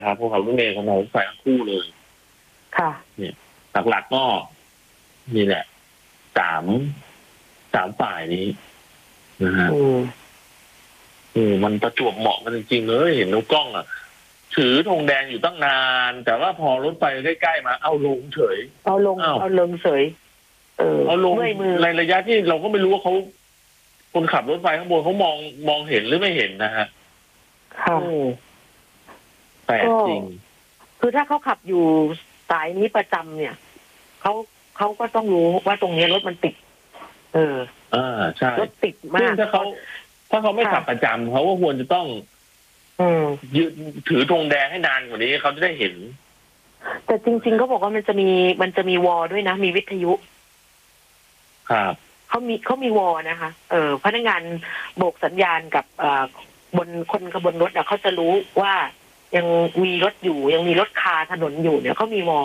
ครับพวกเขารถเมล์ของเราไฟทั้งคู่เลยค่ะเนี่ยหลักๆก็นี่แหละสามฝ่ายนี้นะฮะมันประจวบเหมาะกันจริงๆเลยเห็นนกกล้องอ่ะถือธงแดงอยู่ตั้งนานแต่ว่าพอรถไฟใกล้ๆมาเอาลงเฉยเอาลงเฉยเอาลงในระยะที่เราก็ไม่รู้ว่าเขาคนขับรถไฟข้างบนเขามองเห็นหรือไม่เห็นนะฮะค่ะแปลกจริงคือถ้าเขาขับอยู่สายนี้ประจำเนี่ยเขาก็ต้องรู้ว่าตรงนี้รถมันติดใช่รถติดมากถ้าเขาไม่ขับประจำเขาก็ควรจะต้องยืนถือธงแดงให้นานกว่านี้เขาจะได้เห็นแต่จริงๆเขาบอกว่ามันจะมีวอลด้วยนะมีวิทยุครับเขามีวอลนะคะพนักงานโบกสัญญาณกับบนคนขบวนรถเขาจะรู้ว่ายังมีรถอยู่ยังมีรถคาถนนอยู่เนี่ยเขามีวอล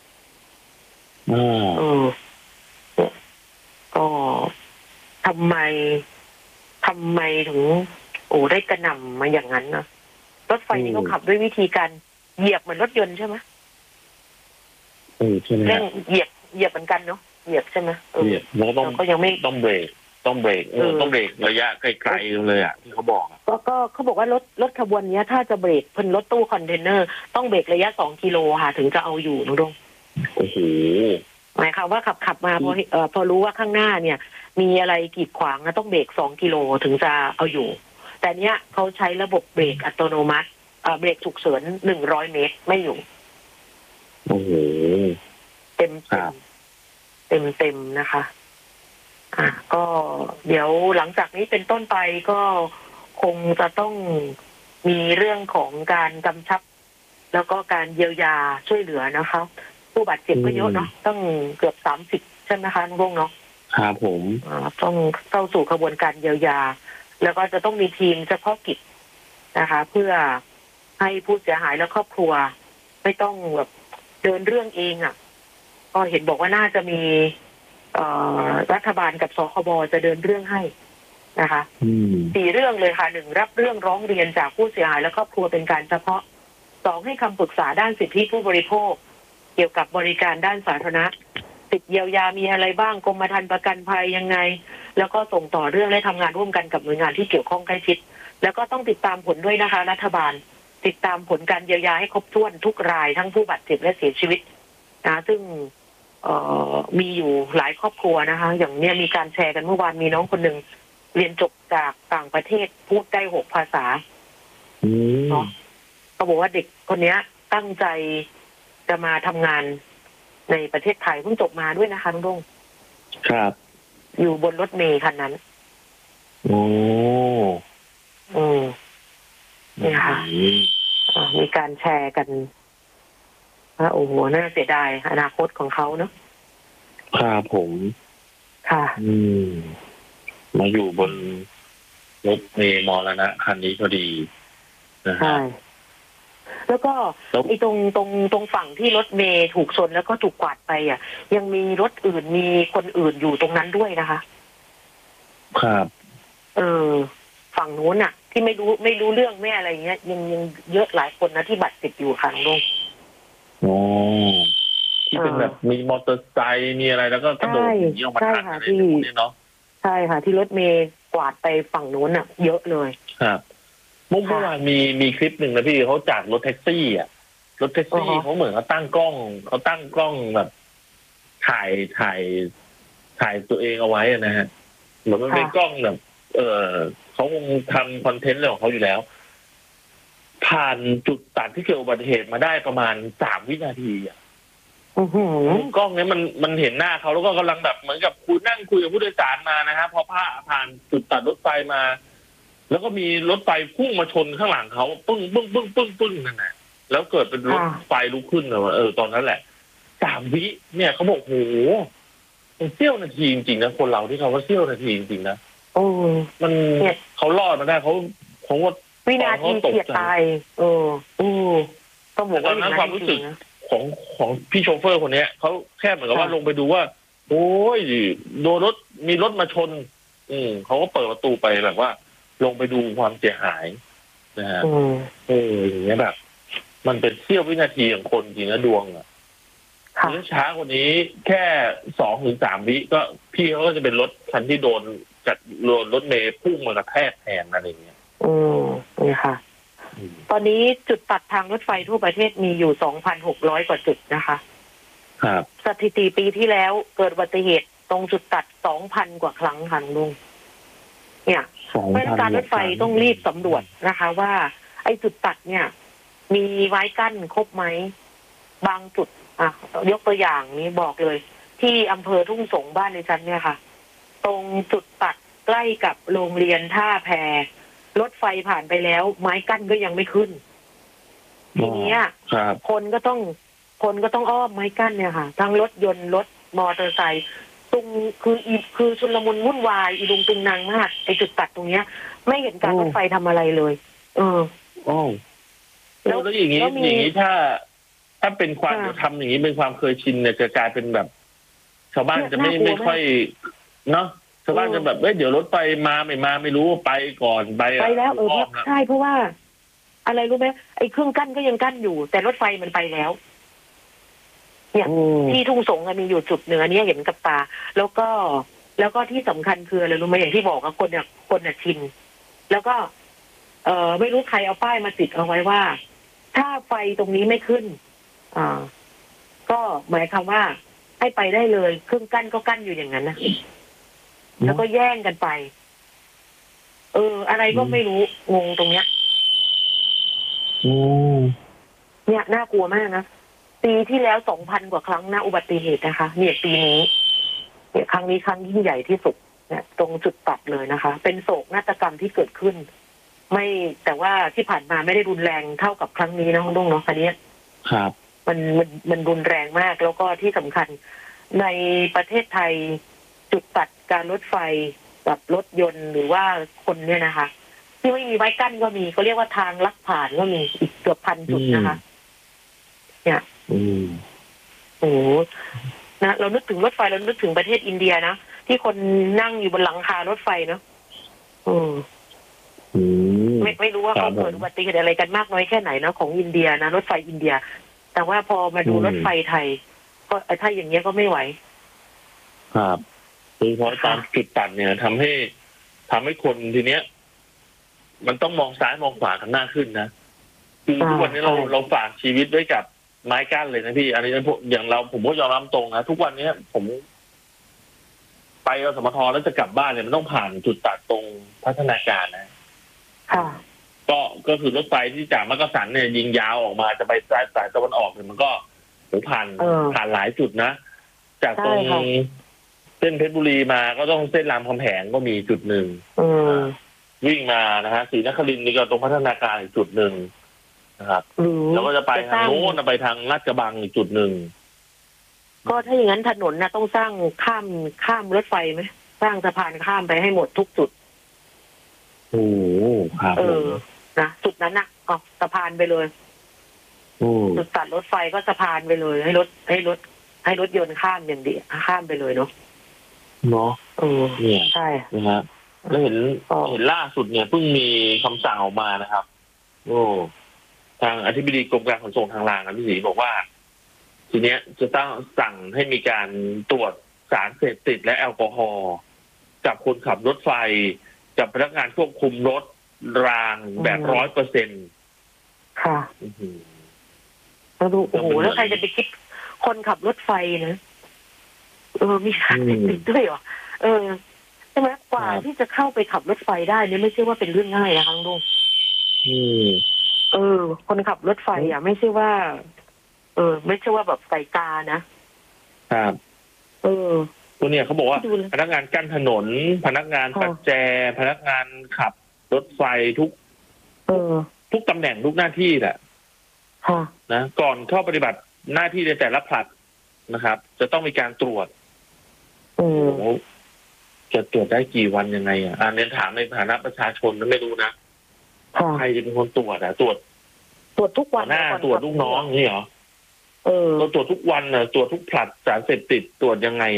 ก็ทำไมถึงได้กระหน่ำมาอย่างนั้นนะรถไฟนี่เขาขับด้วยวิธีการเหยียบเหมือนรถยนต์ใช่ไหมใช่ไหมเร่งเหยียบเหมือนกันเนาะเหยียบใช่ไหมเหยียบแล้วก็ยังไม่ต้องเบรกต้องเบรกระยะไกลๆเลยอ่ะที่เขาบอกก็เขาบอกว่ารถขบวนนี้ถ้าจะเบรกเป็นรถตู้คอนเทนเนอร์ต้องเบรกระยะ2 กิโลค่ะถึงจะเอาอยู่นุดงโอ้โหหมายความว่าขับมาพอรู้ว่าข้างหน้าเนี่ยมีอะไรกีดขวางต้องเบรก2 กิโลถึงจะเอาอยู่แต่เนี้ยเขาใช้ระบบเบรกอัตโนมัติเบรกฉุกเฉิน100 เมตรไม่อยู่โอ้โหเต็มนะคะก็เดี๋ยวหลังจากนี้เป็นต้นไปก็คงจะต้องมีเรื่องของการกำชับแล้วก็การเยียวยาช่วยเหลือนะคะผู้บาดเจ็บก็เยอะเนาะต้องเกือบ30ใช่ไหมคะน้องรุ่งเนาะครับผมต้องเข้าสู่กระบวนการเยียวยาแล้วก็จะต้องมีทีมเฉพาะกิจนะคะเพื่อให้ผู้เสียหายและครอบครัวไม่ต้องแบบเดินเรื่องเองก็เห็นบอกว่าน่าจะมีรัฐบาลกับสคบจะเดินเรื่องให้นะคะ4 เรื่องเลยค่ะ1รับเรื่องร้องเรียนจากผู้เสียหายและครอบครัวเป็นการเฉพาะ2ให้คำปรึกษาด้านสิทธิผู้บริโภคเกี่ยวกับบริการด้านสาธารณะสิทธิเยียวยามีอะไรบ้างกรมธรรม์ประกันภัยยังไงแล้วก็ส่งต่อเรื่องและทำงานร่วมกันกับหน่วยงานที่เกี่ยวข้องใกล้ชิดแล้วก็ต้องติดตามผลด้วยนะคะรัฐบาลติดตามผลการเยียวยาให้ครบถ้วนทุกรายทั้งผู้บาดเจ็บและเสียชีวิตนะซึ่งมีอยู่หลายครอบครัวนะคะอย่างเนี้ยมีการแชร์กันเมื่อวานมีน้องคนหนึ่งเรียนจบจากต่างประเทศพูดได้6 ภาษาเนาะเขาบอกว่าเด็กคนนี้ตั้งใจจะมาทำงานในประเทศไทยเพิ่งจบมาด้วยนะคะน้องดงครับอยู่บนรถเมล์คันนั้นนี่ค่ะมีการแชร์กันโอ้โหน่าเสียดายอนาคตของเขาเนาะครับผมค่ะมาอยู่บนรถเมล์มรณะคันนี้พอดีนะฮะแล้วก็ไอ้ตรงฝั่งที่รถเมล์ถูกชนแล้วก็ถูกกวาดไปยังมีรถอื่นมีคนอื่นอยู่ตรงนั้นด้วยนะคะครับฝั่งนู้นที่ไม่รู้เรื่องแม่อะไรเงี้ยยังเยอะหลายคนนะที่บาดเจ็บอยู่ค่ะลุงที่เป็นแบบมีมอเตอร์ไซค์มีอะไรแล้วก็กระโดดหนีออกมาทันอะไรพวกนี้เนาะใช่ค่ะที่รถเมล์กวาดไปฝั่งนู้นเยอะเลยครับเมื่อวานมีคลิปหนึ่งนะพี่เขาจากรถแท็กซี่รถแท็กซี่เขาเหมือนเขาตั้งกล้องแบบถ่ายตัวเองเอาไว้นะฮะเหมือนมันเป็นกล้องแบบเขาคงทำคอนเทนต์อะไรของเขาอยู่แล้วผ่านจุดตัดที่เกิดอุบัติเหตุมาได้ประมาณ3 วินาทีกล้องนี้มันเห็นหน้าเขาแล้วก็กำลังแบบเหมือนกับนั่งคุยกับผู้โดยสารมานะฮะพอผ่านจุดตัดรถไฟมาแล้วก็มีรถไฟพุ่งมาชนข้างหลังเขาปึ้งนั่นแหละแล้วเกิดเป็นรถไฟลุกขึ้นตอนนั้นแหละ3 วิเนี่ยเขาบอกโหมันเสี้ยวนาทีจริงๆนะคนเราที่เขาว่าเสี้ยวนาทีจริงๆนะมันเขารอดมาได้เขาว่าวินาทีเฉียดตายต้องบอกว่านั้นความรู้สึกของพี่โชเฟอร์คนนี้เขาแค่เหมือนกับว่าลงไปดูว่าโอ้ยโดนมีรถมาชนเขาก็เปิดประตูไปแบบว่าลงไปดูความเสียหายนะฮะอย่างเงี้ยแบบมันเป็นเสี้ยววินาทีของคนจริงนะดวงอ่ะค่ะถ้าช้ากว่านี้แค่2 ถึง 3 วิก็พี่เขาก็จะเป็นรถคันที่โดนรถเมล์พุ่งมากระแทกแทนอะไรอย่างเงี้ยนี่ค่ะ ตอนนี้จุดตัดทางรถไฟทั่วประเทศมีอยู่ 2,600 กว่าจุดนะคะครับสถิติปีที่แล้วเกิดอุบัติเหตุตรงจุดตัด 2,000 กว่าครั้งค่ะลุงเนี่ยเพราะฉะนั้นการรถไฟต้องรีบสำรวจนะคะ ว่าไอ้จุดตัดเนี่ย มีไม้กั้นครบไหมบางจุดยกตัวอย่างนี้บอกเลย ที่อำเภอทุ่งสงบ้านในฉันเนี่ยค่ะ ตรงจุดตัดใกล้กับโรงเรียนท่าแพรถไฟผ่านไปแล้ว ไม้กั้นก็ยังไม่ขึ้นทีนี้คนก็ต้องอ้อมไม้กั้นเนี่ยค่ะทั้งรถยนต์รถมอเตอร์ไซค์ตรงคือชุลมุนวุ่นวายอีลุงตุงนางมากไอจุดตัดตรงเนี้ย ไม่เห็นการรถไฟทำอะไรเลยแล้วอย่างนี้ถ้าเป็นความทำอย่างนี้เป็นความเคยชินเนี่ยจะกลายเป็นแบบชาวบ้านจะไม่ค่อยเนาะชาวบ้านจะแบบเดี๋ยวรถไฟมาไม่รู้ไปก่อนไปแล้วใช่เพราะว่า อะไรรู้ไหมไอ้เครื่องกั้นก็ยังกั้นอยู่แต่รถไฟมันไปแล้วเนี่ยที่ทุ่งสงมีอยู่จุดเหนือเนี่ยเห็นกับตาแล้วก็ที่สำคัญคืออะไรรู้ไหมอย่างที่บอกกับคนเนี่ยชินแล้วก็ไม่รู้ใครเอาป้ายมาติดเอาไว้ว่าถ้าไฟตรงนี้ไม่ขึ้นก็หมายความว่าให้ไปได้เลยเครื่องกั้นก็กั้นอยู่อย่างนั้นนะแล้วก็แย่งกันไปอะไรก็ไม่รู้งงตรงเนี้ยเนี่ยน่ากลัวมากนะปีที่แล้ว 2,000 กว่าครั้งนะอุบัติเหตุนะคะเนี่ยปีนี้เนี่ยครั้งนี้ครั้งยิ่งใหญ่ที่สุดเนี่ยตรงจุดตัดเลยนะคะเป็นโศกนาฏกรรมที่เกิดขึ้นไม่แต่ว่าที่ผ่านมาไม่ได้รุนแรงเท่ากับครั้งนี้นะคุณลุงเนาะคันนี้ครับมันรุนแรงมากแล้วก็ที่สำคัญในประเทศไทยจุดตัดการรถไฟกับรถยนต์หรือว่าคนเนี่ยนะคะที่ไม่มีไม้กั้นก็มีเขาเรียกว่าทางลักผ่านก็มีอีกเกือบ1,000 จุดนะคะเนี่ยโอ้นะเรานึกถึงรถไฟเรานึกถึงประเทศอินเดียนะที่คนนั่งอยู่บนหลังคารถไฟเนาะไม่รู้ว่าเขาเกิดอุบัติเหตุอะไรกันมากน้อยแค่ไหนนะของอินเดียนะรถไฟอินเดียแต่ว่าพอมาดูรถไฟไทยก็ถ้าอย่างเงี้ยก็ไม่ไหวครับโดยเฉพาะตามจุดตัดเนี่ยทำให้คนทีเนี้ยมันต้องมองซ้ายมองขวากันหน้าขึ้นนะคือทุกวันนี้เราฝากชีวิตไว้กับไม้กั้นเลยนะพี่อันนี้อย่างผมก็ยอมรับตรงนะทุกวันนี้ผมไปสมทแล้วจะกลับบ้านเนี่ยมันต้องผ่านจุดตัดตรงพัฒนาการนะก็คือรถไฟที่จากมักกะสันเนี่ยยิงยาวออกมาจะไปสายตะวันออกเนี่ยมันก็ผ่านหลายจุดนะจากตรงเส้นเพชรบุรีมาก็ต้องเส้นรามคำแหงก็มีจุดหนึ่งวิ่งมานะฮะศรีนครินทร์นี่ก็ตรงพัฒนาการอีกจุดหนึ่งนะครับแล้วก็จะไปทางโน้นไปทางลาดกระบังอีกจุดหนึ่งก็ถ้าอย่างนั้นถนนนะต้องสร้างข้ามรถไฟไหมสร้างสะพานข้ามไปให้หมดทุกจุดครับนะจุดนั้นนะสะพานไปเลยจุดตัดรถไฟก็สะพานไปเลยให้รถยนต์ข้ามอย่างเดียวข้ามไปเลยเนาะเนี่ยใช่นะครับแล้วเห็นล่าสุดเนี่ยเพิ่งมีคำสั่งออกมานะครับทางอธิบดีกรมการขนส่งทางรางพี่ศรีบอกว่าทีเนี้ยจะต้องสั่งให้มีการตรวจสารเสพติดและแอลกอฮอล์กับคนขับรถไฟกับพนักงานควบคุมรถรางแบบ 100% ค่ะแล้วดูโอ้โหแล้วใครจะไปคิดคนขับรถไฟนะมีสารเสพติดด้วยเหรอใช่ไหมกว่าที่จะเข้าไปขับรถไฟได้เนี่ยไม่ใช่ว่าเป็นเรื่องง่ายนะคะลุงคนขับรถไฟไม่ใช่ว่าไม่ใช่ว่าแบบใส่กานะครับตัวเนี่ยเขาบอกว่าพนักงานกั้นถนนพนักงานปัจแจพนักงานขับรถไฟทุกตำแหน่งทุกหน้าที่แหละนะก่อนเข้าปฏิบัติหน้าที่ในแต่ละผลัดนะครับจะต้องมีการตรวจจะตรวจได้กี่วันยังไงเน้นถามในฐานะประชาชนนั้นไม่รู้นะใครจะเป็นคนตรวจตรวจทุกวันหน้าตรวจลูกน้องนี่เหรอเราตรวจทุกวันตรวจทุกผลัดสารเสพติดตรวจยังไง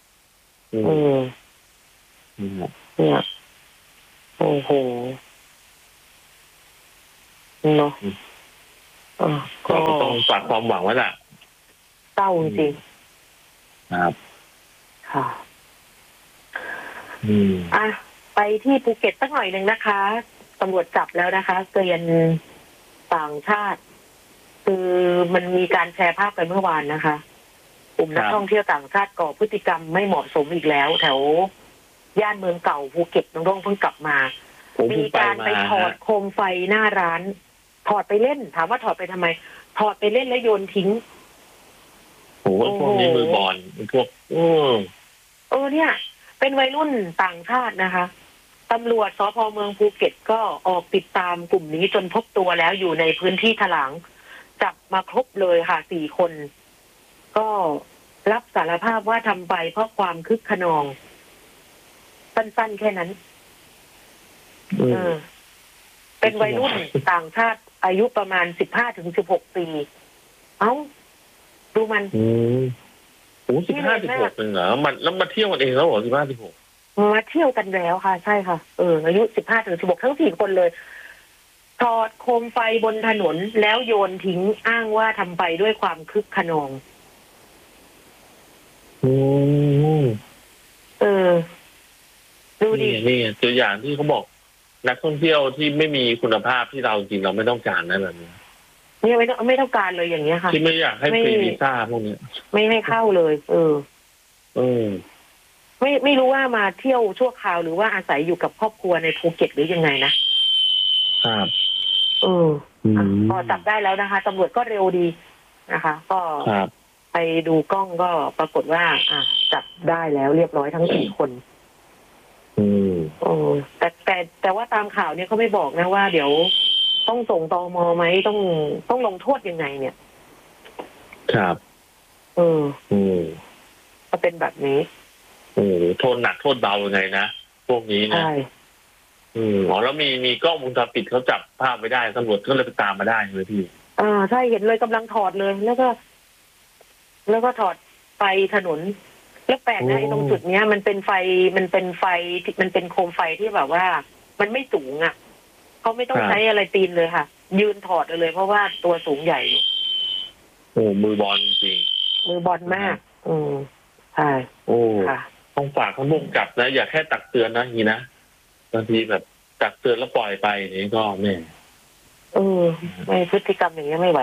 เนี่ยโอ้โหเนาะก็ต้องฝากความหวังไว้แหละเศร้าจริงครับค่ะไปที่ภูเก็ตสักหน่อยหนึ่งนะคะตำรวจจับแล้วนะคะเกรียนต่างชาติคือมันมีการแชร์ภาพไปเมื่อวานนะคะกลุ่มนักท่องเที่ยวต่างชาติก่อพฤติกรรมไม่เหมาะสมอีกแล้วแถวย่านเมืองเก่าภูเก็ตน้องเพิ่งกลับมามีการไปถอดโคมไฟหน้าร้านถอดไปเล่นถามว่าถอดไปทำไมถอดไปเล่นแล้วโยนทิ้งโอ้พวกนี้มือบอลพวกเนี่ยเป็นวัยรุ่นต่างชาตินะคะตำรวจสภ.เมืองภูเก็ตก็ออกติดตามกลุ่มนี้จนพบตัวแล้วอยู่ในพื้นที่ถลางจับมาครบเลยค่ะ4 คนก็รับสารภาพว่าทำไปเพราะความคึกขนองสั้นๆแค่นั้นเป็นวัยรุ่นต่างชาติอายุประมาณ15-16 ปีเอ้าดูมัน 15-16เองเหรอมันแล้วมาเที่ยวกันเองแล้วเหรอ15-16 มาเที่ยวกันแล้วค่ะใช่ค่ะอายุ15-16ทั้ง4 คนเลยถอดโคมไฟบนถนนแล้วโยนทิ้งอ้างว่าทำไปด้วยความคึกขนองดูดินี่ตัวอย่างที่เขาบอกนักท่องเที่ยวที่ไม่มีคุณภาพที่เราจริงเราไม่ต้องการนะแบบนี้นี่ไม่ต้องการเลยอย่างเงี้ยค่ะที่ไม่อยากให้ฟรีวีซ่าพวกนี้ไม่ให้เข้าเลยไม่รู้ว่ามาเที่ยวชั่วคราวหรือว่าอาศัยอยู่กับครอบครัวในภูเก็ตหรือยังไงนะครับพอจับได้แล้วนะคะตำรวจก็เร็วดีนะคะก็ไปดูกล้องก็ปรากฏว่าจับได้แล้วเรียบร้อยทั้ง4 คนแต่ว่าตามข่าวเนี่ยเขาไม่บอกนะว่าเดี๋ยวต้องส่งตม.ไหมต้องลงโทษยังไงเนี่ยครับก็เป็นแบบนี้โทษหนักโทษเบายังไงนะพวกนี้นะแล้วมีกล้องวงจรปิดเขาจับภาพไว้ได้ตำรวจก็เลยไปตามมาได้เลยพี่ใช่เห็นเลยกำลังถอดเลยแล้วก็ถอดไฟถนนแล้วแปลกนะตรงจุดเนี้ยมันเป็นไฟมันเป็นโคมไฟที่แบบว่ามันไม่สูงอ่ะเขาไม่ต้องใช้อะไรตีนเลยค่ะยืนถอดเลยเพราะว่าตัวสูงใหญ่มือบอลจริงมือบอลมากใช่ค่ะต้องฝากเขาบุกจับนะอย่าแค่ตักเตือนนะนี่นะบางทีแบบตักเตือนแล้วปล่อยไปนี่ก็แม่ไม่พฤติกรรมอย่างนี้ไม่ไหว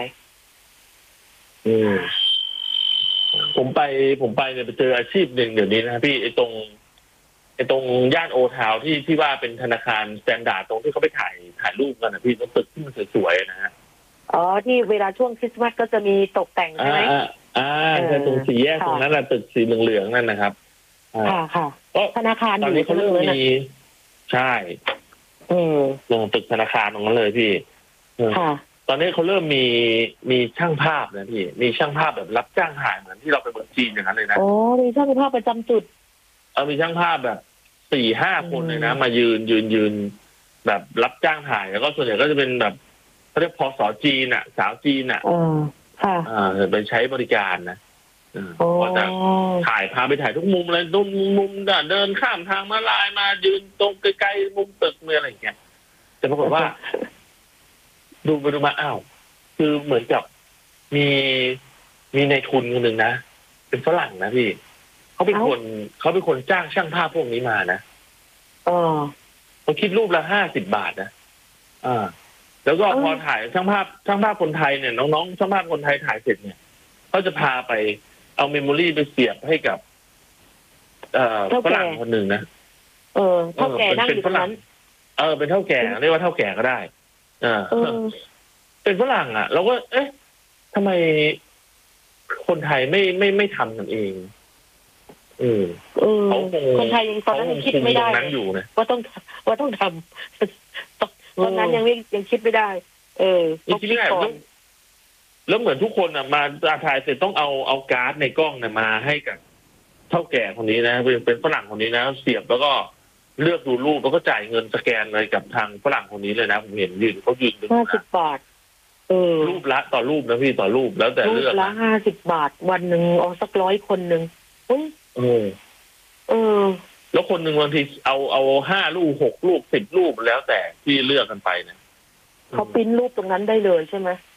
ผมไปเนี่ยไปเจออาชีพหนึ่งเดี๋ยวนี้นะพี่ไอ้ตรงย่านโอทาวที่ว่าเป็นธนาคารสแตนดาร์ดตรงที่เขาไปถ่ายรูปกันนะพี่ตรงตึกที่มันสวยๆนะฮะที่เวลาช่วงคริสต์มาสก็จะมีตกแต่งใช่ไหมใช่ตรง4 แยกตรงนั้นแหละตึกสีเหลืองๆนั่นนะครับค่ะก็ธนาคารตอนนี้เขาเริ่มมีใช่ตรงตึกธนาคารตรงนั้นเลยพี่ตอนนี้เขาเริ่มมีช่างภาพนะพี่มีช่างภาพแบบรับจ้างถ่ายเหมือนที่เราไปเมืองจีนอย่างนั้นเลยนะมีช่างภาพประจำจุดมีช่างภาพแบบ4-5 คนเลยนะมายืนแบบรับจ้างถ่ายแล้วก็ส่วนใหญ่ก็จะเป็นแบบเขาเรียกพสจีนสาวจีนไปใช้บริการนะก็จะพาไปถ่ายทุกมุมเลยมุมเดินข้ามทางม้าลายมายืนตรงไกลๆมุมตึกเมื่ออะไรอย่างเงี้ยแต่ปรากฏว่าดูไปดูมาคือเหมือนกับมีในทุนคนหนึ่งนะเป็นฝรั่งนะพี่เขาเป็นคนจ้างช่างภาพพวกนี้มานะเขาคิดรูปละ50 บาทนะแล้วก็พอถ่ายช่างภาพคนไทยเนี่ยน้องๆช่างภาพคนไทยถ่ายเสร็จเนี่ยเขาจะพาไปเอาเมมโมรี่ไปเสียบให้กับฝรั่งคนหนึ่งนะเท่าแก่นั่งอยู่ตรงนั้นเป็นเท่าแก่เรียกว่าเท่าแก่ก็ได้เป็นฝรั่งเราก็ทำไมคนไทยไม่ทำกันเองเขาคงคนไทยยังตอนนั้นคิดไม่ได้ว่าต้องทำตอนนั้นยังคิดไม่ได้คิดไม่ได้แล้วเหมือนทุกคนมาถ่ายเสร็จต้องเอาการ์ดในกล้องมาให้กับเท่าแก่คนนี้นะเป็นฝรั่งคนนี้นะเสียบแล้วก็เลือกดูรูปแล้วก็จ่ายเงินสแกนเลยกับทางฝรั่งคนนี้เลยนะผมเห็นเขายืน 50 บาทรูปละต่อรูปนะพี่ต่อรูปแล้วแต่เลือกละ50 บาทวันหนึ่งเอาสัก100 คนหนึ่งแล้วคนหนึ่งบางทีเอา5 รูป6 รูป10 รูปแล้วแต่ที่เลือกกันไปนะเขาปริ้นรูปตรงนั้นได้เลยใช่ไหม